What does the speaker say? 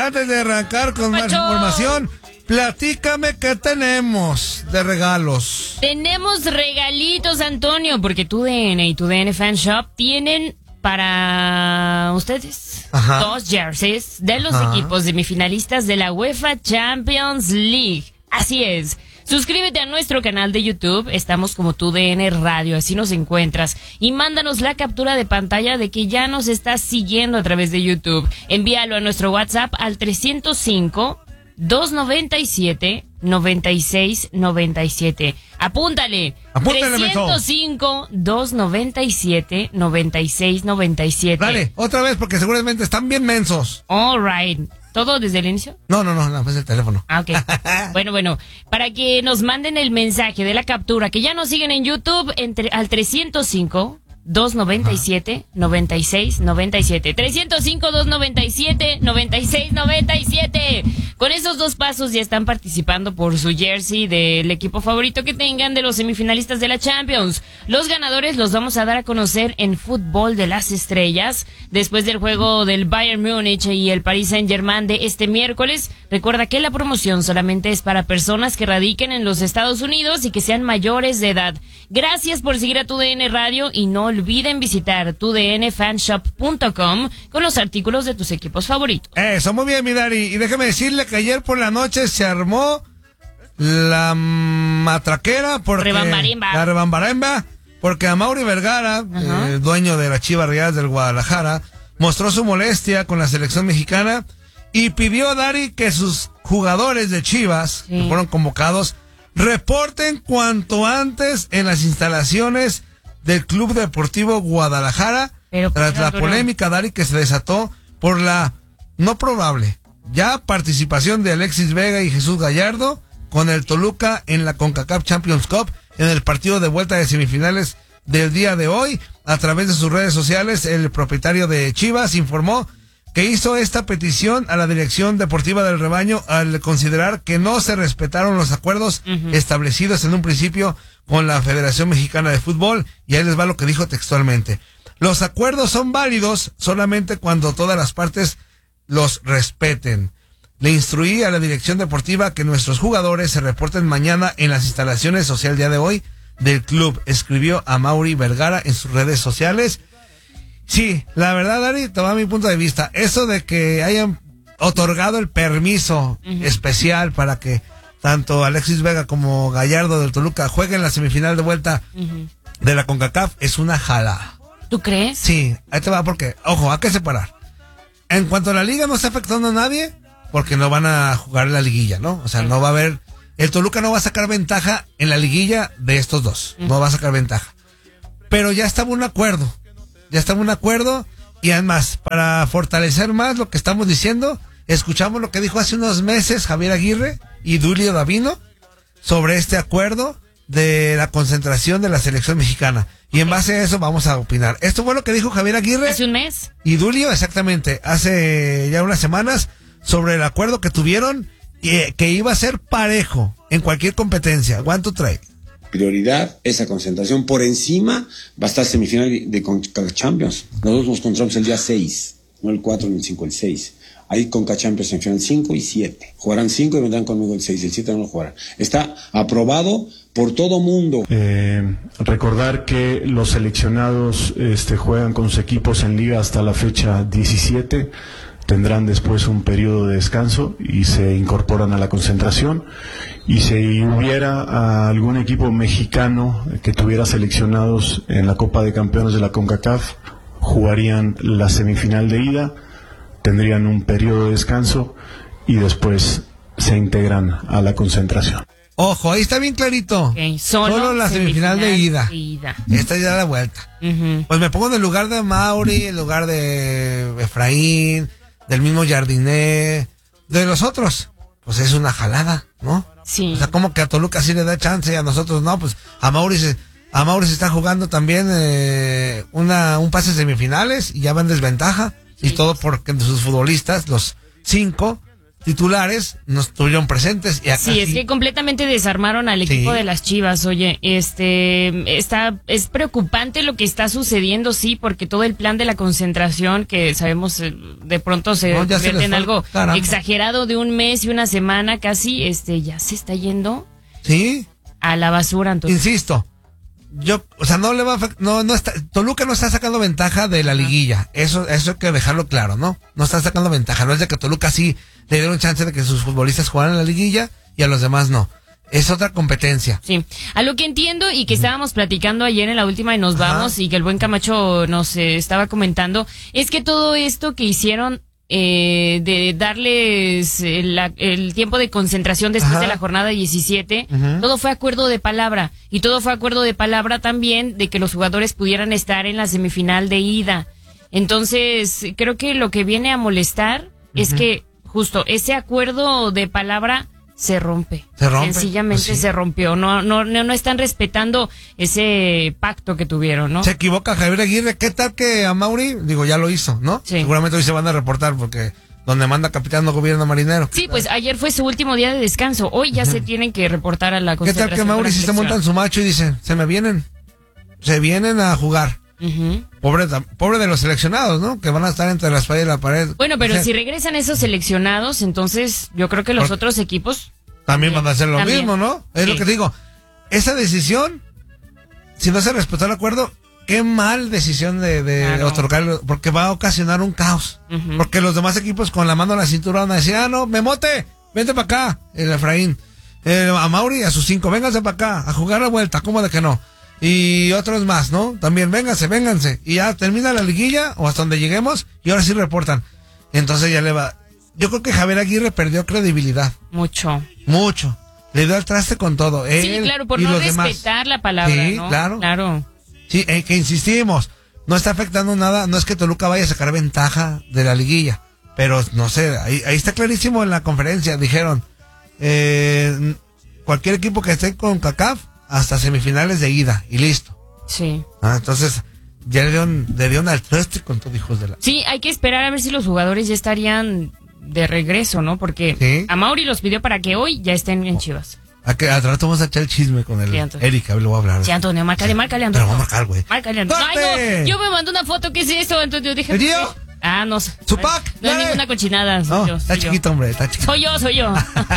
antes de arrancar con más información, platícame qué tenemos de regalos. Tenemos regalitos, Antonio, porque TUDN y TUDN Fan Shop tienen para ustedes 2 jerseys de los equipos semifinalistas de la UEFA Champions League. Así es. Suscríbete a nuestro canal de YouTube, estamos como TUDN Radio, así nos encuentras, y mándanos la captura de pantalla de que ya nos estás siguiendo a través de YouTube. Envíalo a nuestro WhatsApp al 305-297-9697. Apúntale. 305-297-9697. Dale, otra vez porque seguramente están bien mensos. All right. ¿Todo desde el inicio? No, es el teléfono. Ah, ok. Bueno, para que nos manden el mensaje de la captura, que ya nos siguen en YouTube, al 305-297-9697. 305-297-9697. Con esos 2 pasos ya están participando por su jersey del equipo favorito que tengan de los semifinalistas de la Champions. Los ganadores los vamos a dar a conocer en Fútbol de las Estrellas, después del juego del Bayern Múnich y el Paris Saint-Germain de este miércoles. Recuerda que la promoción solamente es para personas que radiquen en los Estados Unidos y que sean mayores de edad. Gracias por seguir a TUDN Radio y no olviden visitar tudnfanshop.com con los artículos de tus equipos favoritos. Eso, muy bien, mi Dari. Y déjame decirle que ayer por la noche se armó la matraquera porque la rebambaremba, porque Amaury Vergara, dueño de las Chivas Rayadas del Guadalajara, mostró su molestia con la selección mexicana y pidió a Dari que sus jugadores de Chivas, que fueron convocados, reporten cuanto antes en las instalaciones del Club Deportivo Guadalajara, tras la polémica, Dari, que se desató por la no probable ya participación de Alexis Vega y Jesús Gallardo con el Toluca en la CONCACAF Champions Cup en el partido de vuelta de semifinales del día de hoy. A través de sus redes sociales, el propietario de Chivas informó que hizo esta petición a la Dirección Deportiva del Rebaño al considerar que no se respetaron los acuerdos establecidos en un principio con la Federación Mexicana de Fútbol, y ahí les va lo que dijo textualmente. Los acuerdos son válidos solamente cuando todas las partes los respeten. Le instruí a la Dirección Deportiva que nuestros jugadores se reporten mañana en las instalaciones el día de hoy del club, escribió Amaury Vergara en sus redes sociales. Sí, la verdad, Dari, toma mi punto de vista, eso de que hayan otorgado el permiso especial para que tanto Alexis Vega como Gallardo del Toluca jueguen la semifinal de vuelta de la CONCACAF es una jalada. ¿Tú crees? Sí, ahí te va porque, ojo, hay que separar. En cuanto a la liga no está afectando a nadie, porque no van a jugar la liguilla, ¿no? O sea, no va a haber, el Toluca no va a sacar ventaja en la liguilla de estos dos, no va a sacar ventaja. Pero ya estaba un acuerdo, y además, para fortalecer más lo que estamos diciendo, escuchamos lo que dijo hace unos meses Javier Aguirre y Dulio Davino sobre este acuerdo de la concentración de la selección mexicana. Y en base a eso vamos a opinar. Esto fue lo que dijo Javier Aguirre. ¿Hace un mes? Y Dulio, exactamente, hace ya unas semanas, sobre el acuerdo que tuvieron, que iba a ser parejo en cualquier competencia. One, two, three. Prioridad, esa concentración. Por encima va a estar semifinal de CONCACAF Champions. Nosotros nos encontramos el día 6, no el 4 ni el 5, el 6. Ahí CONCACAF Champions en final 5 y 7. Jugarán 5 y vendrán conmigo el 6. El 7 no lo jugarán. Está aprobado por todo mundo. Recordar que los seleccionados juegan con sus equipos en liga hasta la fecha 17. Tendrán después un periodo de descanso y se incorporan a la concentración. Y si hubiera algún equipo mexicano que tuviera seleccionados en la Copa de Campeones de la CONCACAF, jugarían la semifinal de ida, tendrían un periodo de descanso y después se integran a la concentración. Ojo, ahí está bien clarito. Okay, solo la semifinal de ida. Esta ya la vuelta. Pues me pongo en el lugar de Mauri, en el lugar de Efraín, del mismo Jardiné, de los otros. Pues es una jalada, ¿no? Sí. O sea, como que a Toluca sí le da chance y a nosotros no. Pues a Mauri se está jugando también un pase semifinales y ya va en desventaja. Sí. Y todo porque sus futbolistas, los 5, titulares no estuvieron presentes. Y acá sí, es que completamente desarmaron al equipo de las Chivas. Oye, es preocupante lo que está sucediendo, sí, porque todo el plan de la concentración que sabemos de pronto se convierte en algo exagerado de un mes y una semana casi, ya se está yendo a la basura, Antonio. Insisto, no le va a Toluca no está sacando ventaja de la liguilla. Eso hay que dejarlo claro, ¿no? No está sacando ventaja. No es de que Toluca sí le dieron chance de que sus futbolistas jugaran en la liguilla y a los demás no. Es otra competencia. Sí. A lo que entiendo y que estábamos platicando ayer en la última y nos vamos y que el buen Camacho nos estaba comentando, es que todo esto que hicieron de darles el tiempo de concentración después de la jornada 17, todo fue acuerdo de palabra, y todo fue acuerdo de palabra también de que los jugadores pudieran estar en la semifinal de ida. Entonces, creo que lo que viene a molestar es que justo ese acuerdo de palabra se rompe. Sencillamente se rompió. No están respetando ese pacto que tuvieron, ¿no? Se equivoca Javier Aguirre. ¿Qué tal que a Mauri? Digo, ya lo hizo, ¿no? Sí. Seguramente hoy se van a reportar porque donde manda capitán no gobierna marinero. Sí, pues ayer fue su último día de descanso. Hoy ya se tienen que reportar a la concentración. ¿Qué tal que Mauri si se montan su macho y dice, se vienen a jugar? Pobre de los seleccionados, ¿no? Que van a estar entre la espalda y la pared. Bueno, pero si regresan esos seleccionados, entonces yo creo que los otros equipos también van a hacer lo mismo, ¿no? Es lo que digo. Esa decisión, si no se respetó el acuerdo, qué mal decisión de otorgarlo, porque va a ocasionar un caos. Porque los demás equipos con la mano en la cintura van a decir, no, Memote, vente para acá, el Efraín. A Mauri, a sus 5, vénganse para acá, a jugar la vuelta, ¿cómo de que no? Y otros más, ¿no? También, vénganse. Y ya termina la liguilla, o hasta donde lleguemos, y ahora sí reportan. Entonces ya le va. Yo creo que Javier Aguirre perdió credibilidad. Mucho. Le dio al traste con todo. Sí, claro, por no respetar la palabra, sí, ¿no? Claro. Sí, que insistimos. No está afectando nada. No es que Toluca vaya a sacar ventaja de la liguilla. Pero, no sé, ahí está clarísimo en la conferencia. Dijeron, cualquier equipo que esté con CACAF, hasta semifinales de ida, y listo. Sí. Entonces, ya le dieron al traste con todo, hijos de la... Sí, hay que esperar a ver si los jugadores ya estarían de regreso, ¿no? Porque a Mauri los pidió para que hoy ya estén en Chivas. Al rato vamos a echar el chisme con el Erika, le voy a hablar. Sí, Antonio, márcale, Antonio. Pero vamos a marcar, güey. Márcale, Antonio. Ay, no, yo me mandé una foto, ¿qué es eso, Antonio? ¿El tío? No sé. ¿Su pack? No es ninguna cochinada. Está chiquito, hombre, está chiquito. Soy yo.